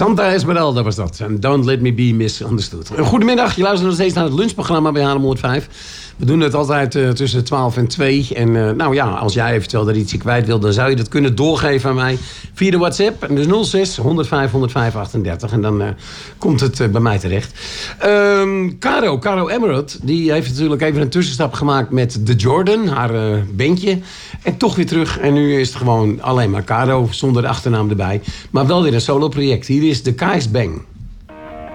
Santa Esmeralda was dat. En Don't Let Me Be Misunderstood. Goedemiddag, je luistert nog steeds naar het lunchprogramma bij Haarlem 105. We doen het altijd tussen 12 en 2. En nou ja, als jij eventueel er iets kwijt wil, dan zou je dat kunnen doorgeven aan mij via de WhatsApp. En dus 06 105 105 38. En dan komt het bij mij terecht. Caro Emerald, die heeft natuurlijk even een tussenstap gemaakt met The Jordan, haar bandje. En toch weer terug. En nu is het gewoon alleen maar Caro, zonder de achternaam erbij. Maar wel weer een solo project. Hier is de Kais Bang.